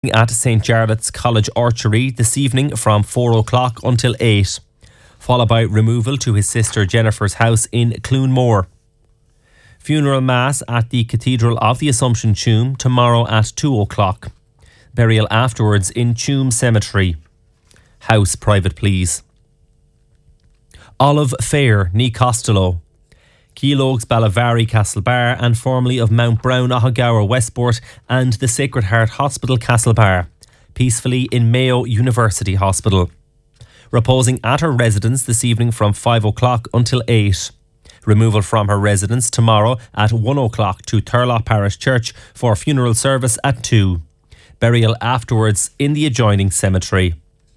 at St Jarlath's College Archery this evening from 4 o'clock until 8, followed by removal to his sister Jennifer's house in Cloonmore. Funeral Mass at the Cathedral of the Assumption Tomb tomorrow at 2 o'clock. Burial afterwards in Tomb Cemetery. House private, please. Olive Fair, Ní Costello. Keelogues, Ballavari, Castlebar, and formerly of Mount Brown, Ahagowra, Westport, and the Sacred Heart Hospital, Castlebar. Peacefully in Mayo University Hospital. Reposing at her residence this evening from 5 o'clock until 8. Removal from her residence tomorrow at 1 o'clock to Turlough Parish Church for funeral service at 2. Burial afterwards in the adjoining cemetery.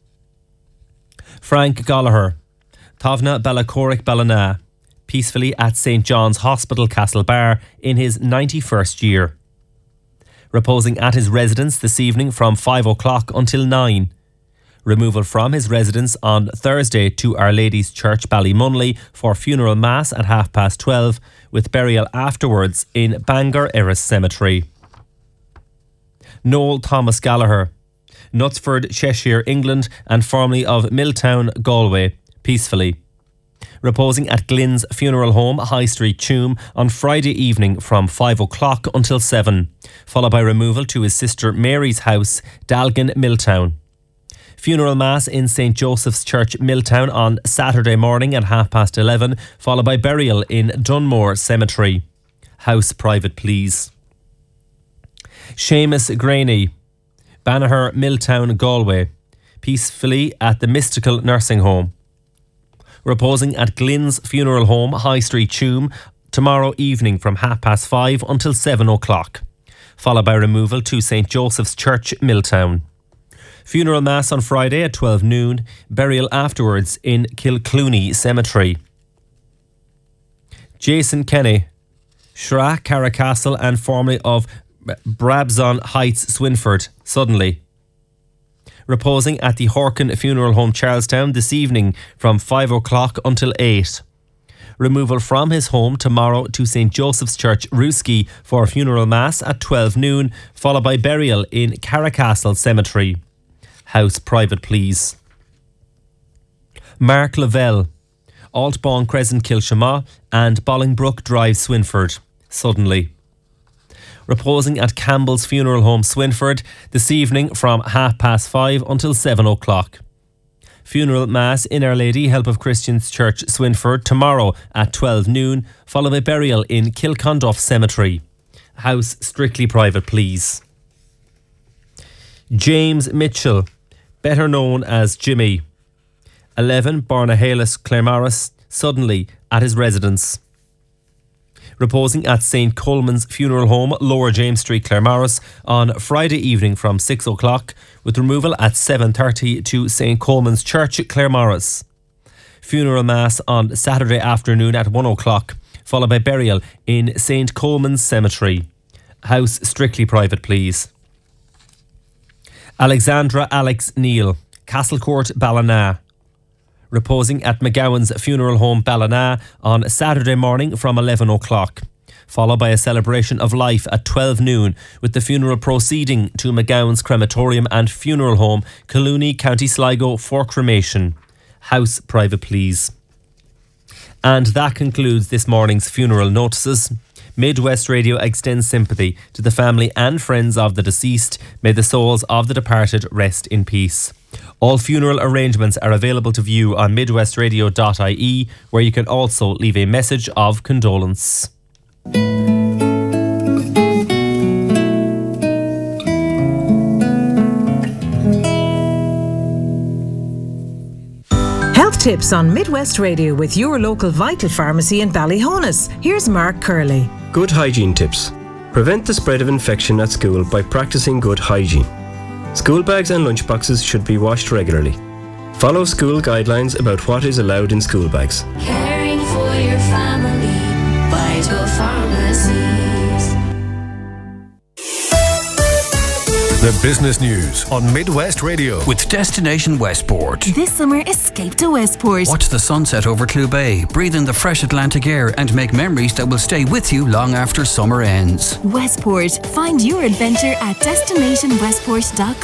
Frank Gallagher, Tavna Ballacoric Ballina, peacefully at St John's Hospital, Castlebar, in his 91st year. Reposing at his residence this evening from 5 o'clock until 9. Removal from his residence on Thursday to Our Lady's Church, Ballymunley, for funeral mass at 12:30, with burial afterwards in Bangor Erris Cemetery. Noel Thomas Gallagher, Knutsford, Cheshire, England, and formerly of Milltown, Galway, peacefully. Reposing at Glynn's Funeral Home, High Street, Tuam, on Friday evening from 5 o'clock until 7, followed by removal to his sister Mary's house, Dalgan, Milltown. Funeral Mass in St Joseph's Church, Milltown, on Saturday morning at 11:30, followed by burial in Dunmore Cemetery. House private, please. Seamus Graney, Banagher, Milltown, Galway, peacefully at the Mystical Nursing Home. Reposing at Glynn's Funeral Home, High Street, Tuam, tomorrow evening from 5:30 until 7 o'clock, followed by removal to St Joseph's Church, Milltown. Funeral Mass on Friday at 12 noon, burial afterwards in Kilclooney Cemetery. Jason Kenny, Shra, Carracastle, and formerly of Brabzon Heights, Swinford, suddenly. Reposing at the Horkin Funeral Home, Charlestown, this evening from 5 o'clock until 8. Removal from his home tomorrow to St Joseph's Church, Ruski, for funeral mass at 12 noon, followed by burial in Carracastle Cemetery. House private, please. Mark Lavelle, Altbawn Crescent, Kilshama, and Bolingbroke Drive, Swinford, suddenly. Reposing at Campbell's Funeral Home, Swinford, this evening from 5:30 until 7 o'clock. Funeral Mass in Our Lady Help of Christians Church, Swinford, tomorrow at 12 noon, followed by burial in Kilconduff Cemetery. House strictly private, please. James Mitchell, better known as Jimmy, 11 Barnahalis, Claremorris, suddenly at his residence. Reposing at St Coleman's Funeral Home, Lower James Street, Claremorris, on Friday evening from 6 o'clock, with removal at 7:30 to St Coleman's Church, Claremorris. Funeral Mass on Saturday afternoon at 1 o'clock, followed by burial in St Coleman's Cemetery. House strictly private, please. Alexandra Alex Neal, Castlecourt, Ballina. Reposing at McGowan's Funeral Home, Ballina, on Saturday morning from 11 o'clock, followed by a celebration of life at 12 noon, with the funeral proceeding to McGowan's Crematorium and Funeral Home, Collooney, County Sligo, for cremation. House private, please. And that concludes this morning's funeral notices. Midwest Radio extends sympathy to the family and friends of the deceased. May the souls of the departed rest in peace. All funeral arrangements are available to view on midwestradio.ie, where you can also leave a message of condolence. Health tips on Midwest Radio with your local Vital Pharmacy in Ballyhonus. Here's Mark Curley. Good hygiene tips. Prevent the spread of infection at school by practicing good hygiene. School bags and lunchboxes should be washed regularly. Follow school guidelines about what is allowed in school bags. Caring for your family, Vital Pharmacies. The business news on Midwest Radio. With Destination Westport. This summer, escape to Westport. Watch the sunset over Clew Bay, breathe in the fresh Atlantic air and make memories that will stay with you long after summer ends. Westport. Find your adventure at destinationwestport.com.